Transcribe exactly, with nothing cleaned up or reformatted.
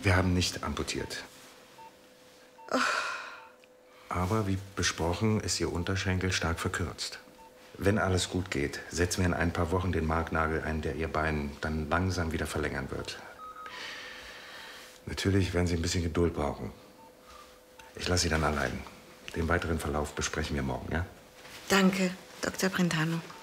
Wir haben nicht amputiert. Oh. Aber wie besprochen ist Ihr Unterschenkel stark verkürzt. Wenn alles gut geht, setzen wir in ein paar Wochen den Marknagel ein, der Ihr Bein dann langsam wieder verlängern wird. Natürlich werden Sie ein bisschen Geduld brauchen. Ich lasse Sie dann allein. Den weiteren Verlauf besprechen wir morgen, ja? Danke, Doktor Brentano.